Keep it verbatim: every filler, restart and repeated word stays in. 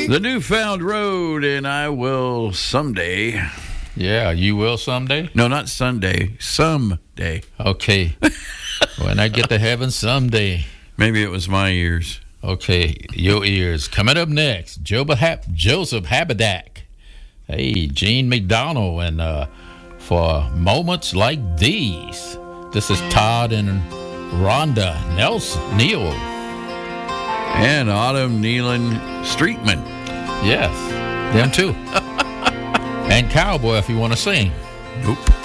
The Newfound Road, and I will someday. Yeah, you will someday? No, not Sunday. Someday. Okay. When I get to heaven someday. Maybe it was my ears. Okay, your ears. Coming up next, Joseph Habidak. Hey, Gene McDonald, and uh, for moments like these, this is Todd and Rhonda Nelson, Neal. And Autumn Nealon Streetman. Yes, them too. And Cowboy if you want to sing. Nope.